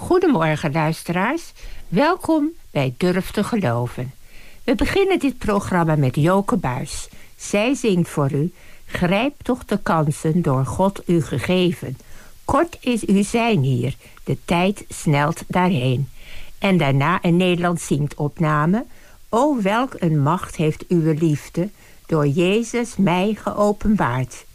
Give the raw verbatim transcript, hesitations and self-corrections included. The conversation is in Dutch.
Goedemorgen luisteraars, welkom bij Durf te Geloven. We beginnen dit programma met Joke Buis. Zij zingt voor u: grijp toch de kansen door God u gegeven. Kort is uw zijn hier, de tijd snelt daarheen. En daarna een Nederlands zingt opname: o welk een macht heeft uw liefde door Jezus mij geopenbaard.